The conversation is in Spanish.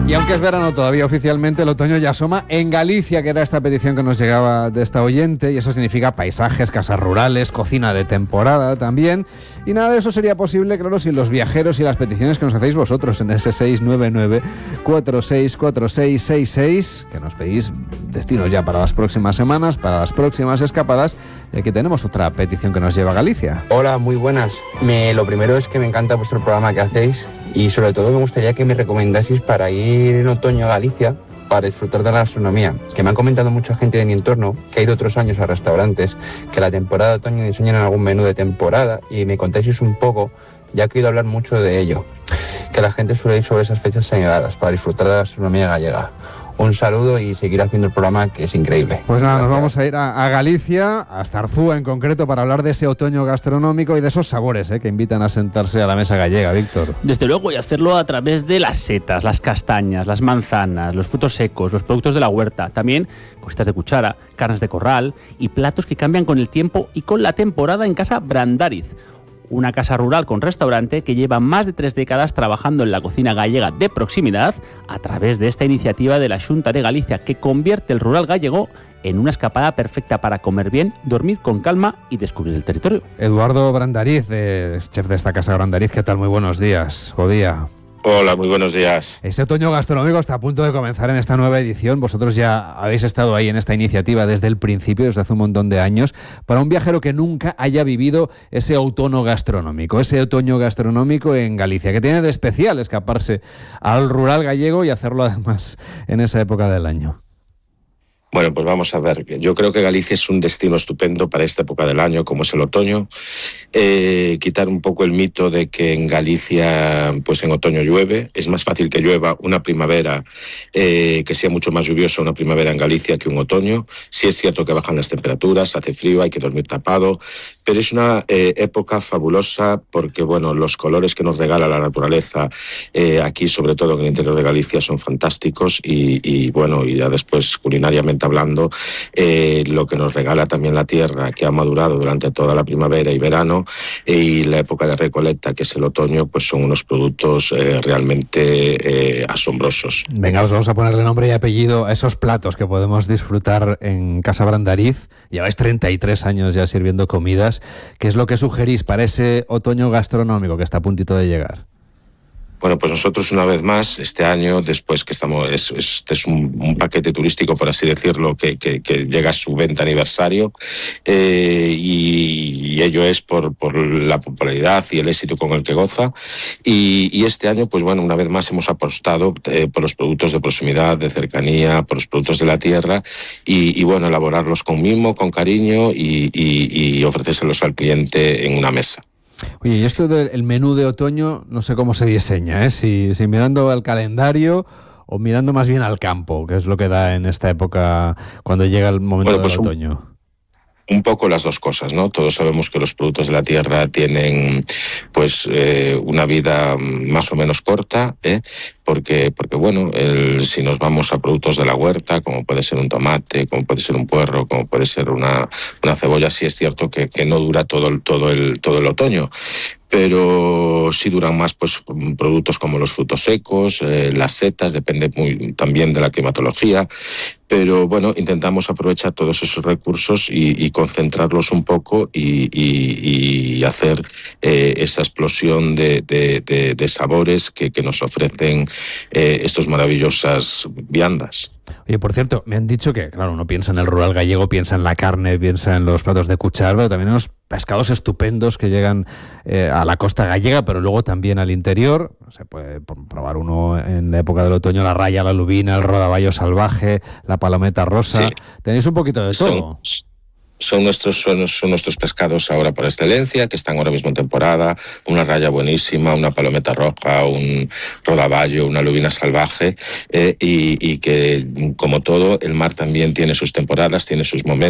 Y aunque es verano todavía oficialmente, el otoño ya asoma en Galicia, que era esta petición que nos llegaba de esta oyente, y eso significa paisajes, casas rurales, cocina de temporada también. Y nada de eso sería posible, claro, sin los viajeros y las peticiones que nos hacéis vosotros en ese 699-464666, que nos pedís destinos ya para las próximas semanas, para las próximas escapadas. Y aquí tenemos otra petición que nos lleva a Galicia. Hola, muy buenas. Lo primero es que me encanta vuestro programa que hacéis y sobre todo me gustaría que me recomendaseis para ir en otoño a Galicia para disfrutar de la gastronomía. Que me han comentado mucha gente de mi entorno que ha ido otros años a restaurantes, que la temporada de otoño enseñan algún menú de temporada y me contáis un poco, ya que he oído hablar mucho de ello, que la gente suele ir sobre esas fechas señaladas para disfrutar de la gastronomía gallega. Un saludo y seguir haciendo el programa, que es increíble. Pues nada, nos vamos a ir a Galicia, a Zarzúa en concreto, para hablar de ese otoño gastronómico y de esos sabores que invitan a sentarse a la mesa gallega, Víctor. Desde luego, y hacerlo a través de las setas, las castañas, las manzanas, los frutos secos, los productos de la huerta, también cositas de cuchara, carnes de corral y platos que cambian con el tiempo y con la temporada en Casa Brandariz. Una casa rural con restaurante que lleva más de 3 décadas trabajando en la cocina gallega de proximidad a través de esta iniciativa de la Xunta de Galicia que convierte el rural gallego en una escapada perfecta para comer bien, dormir con calma y descubrir el territorio. Eduardo Brandariz, chef de esta casa Brandariz, ¿qué tal? Muy buenos días. Jodía. Hola, muy buenos días. Ese otoño gastronómico está a punto de comenzar en esta nueva edición. Vosotros ya habéis estado ahí en esta iniciativa desde el principio, desde hace un montón de años. Para un viajero que nunca haya vivido ese otoño gastronómico en Galicia, que tiene de especial escaparse al rural gallego y hacerlo además en esa época del año. Bueno, pues vamos a ver. Yo creo que Galicia es un destino estupendo para esta época del año, como es el otoño. Quitar un poco el mito de que en Galicia, pues en otoño llueve. Es más fácil que llueva una primavera, que sea mucho más lluviosa una primavera en Galicia que un otoño. Sí es cierto que bajan las temperaturas, hace frío, hay que dormir tapado, pero es una época fabulosa porque, bueno, los colores que nos regala la naturaleza aquí, sobre todo en el interior de Galicia, son fantásticos y bueno, y ya después culinariamente hablando, lo que nos regala también la tierra, que ha madurado durante toda la primavera y verano, y la época de recolecta, que es el otoño, pues son unos productos realmente asombrosos. Venga, os vamos a ponerle nombre y apellido a esos platos que podemos disfrutar en Casa Brandariz. Lleváis 33 años ya sirviendo comidas. ¿Qué es lo que sugerís para ese otoño gastronómico que está a puntito de llegar? Bueno, pues nosotros una vez más, este año, después que estamos, este es un paquete turístico, por así decirlo, que llega a su 20 aniversario, y ello es por la popularidad y el éxito con el que goza. Y este año, pues bueno, una vez más hemos apostado por los productos de proximidad, de cercanía, por los productos de la tierra, y bueno, elaborarlos con mimo, con cariño y ofrecérselos al cliente en una mesa. Oye, y esto del menú de otoño, no sé cómo se diseña, si mirando al calendario o mirando más bien al campo, que es lo que da en esta época cuando llega el momento del otoño. Un poco las dos cosas, ¿no? Todos sabemos que los productos de la tierra tienen, pues, una vida más o menos corta, porque bueno, si nos vamos a productos de la huerta, como puede ser un tomate, como puede ser un puerro, como puede ser una cebolla, sí es cierto que no dura todo el otoño. Pero sí duran más, pues, productos como los frutos secos, las setas, depende muy también de la climatología, pero bueno, intentamos aprovechar todos esos recursos y concentrarlos un poco y hacer esa explosión de sabores que nos ofrecen estos maravillosas viandas. Oye, por cierto, me han dicho que, claro, uno piensa en el rural gallego, piensa en la carne, piensa en los platos de cuchara, pero también en los pescados estupendos que llegan a la costa gallega, pero luego también al interior. Se puede probar uno en la época del otoño, la raya, la lubina, el rodaballo salvaje, la palometa rosa. Sí. Tenéis un poquito de todo. Son nuestros pescados ahora por excelencia, que están ahora mismo en temporada. Una raya buenísima, una palometa roja, un rodaballo, una lubina salvaje, y que, como todo, el mar también tiene sus temporadas, tiene sus momentos.